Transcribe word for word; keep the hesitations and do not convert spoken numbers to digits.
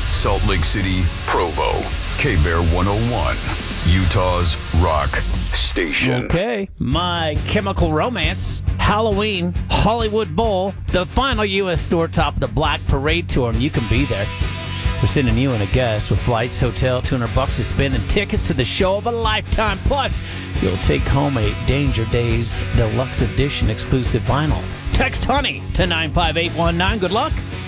Salt Lake City, Provo. K-Bear one oh one, Utah's rock station. Okay. My Chemical Romance, Halloween, Hollywood Bowl, the final U S store top of the Black Parade Tour, and you can be there. We're sending you and a guest with flights, hotel, two hundred bucks to spend, and tickets to the show of a lifetime. Plus, you'll take home a Danger Days Deluxe Edition exclusive vinyl. Text HONEY to nine five eight one nine. Good luck.